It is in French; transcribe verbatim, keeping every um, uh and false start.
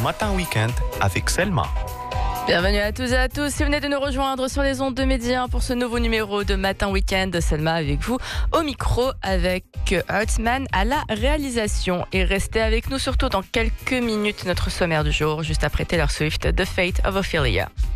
Matin Week-end avec Selma. Bienvenue à tous et à tous. Si vous venez de nous rejoindre sur les ondes de Média pour ce nouveau numéro de Matin Week-end, Selma avec vous au micro avec Hartman à la réalisation. Et restez avec nous surtout dans quelques minutes notre sommaire du jour, juste après Taylor Swift, The Fate of Ophelia.